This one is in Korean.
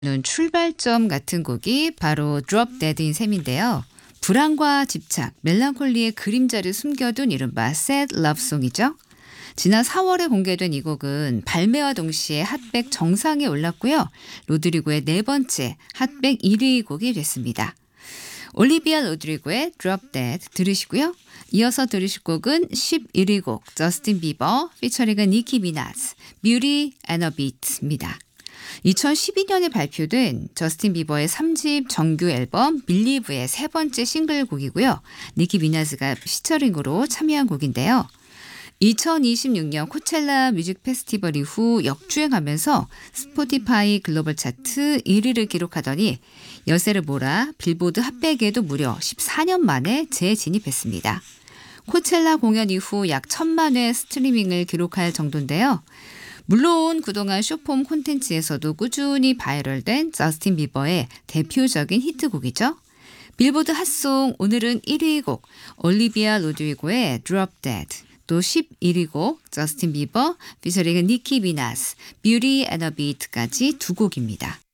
출발점 같은 곡이 바로 Drop Dead인 셈인데요. 불안과 집착, 멜랑콜리의 그림자를 숨겨둔 이른바 Sad Love송이죠. 지난 4월에 공개된 이 곡은 발매와 동시에 핫백 정상에 올랐고요. 로드리고의 네 번째 핫백 1위 곡이 됐습니다. 올리비아 로드리고의 Drop Dead 들으시고요. 이어서 들으실 곡은 11위 곡 저스틴 비버 피처링은 니키 미나즈 Beauty and a Beat입니다. 2012년에 발표된 저스틴 비버의 3집 정규 앨범 Believe의 세 번째 싱글곡이고요. 니키 미나즈가 피처링으로 참여한 곡인데요. 2026년 코첼라 뮤직 페스티벌 이후 역주행하면서 스포티파이 글로벌 차트 1위를 기록하더니 열세를 몰아 빌보드 핫백에도 무려 14년 만에 재진입했습니다. 코첼라 공연 이후 약 1,000만 회 스트리밍을 기록할 정도인데요. 물론 그동안 쇼폼 콘텐츠에서도 꾸준히 바이럴된 저스틴 비버의 대표적인 히트곡이죠. 빌보드 핫송 오늘은 1위 곡 올리비아 로드리고의 Drop Dead, 또 11위 곡 저스틴 비버 피처링은 니키 미나즈 Beauty and a Beat까지 두 곡입니다.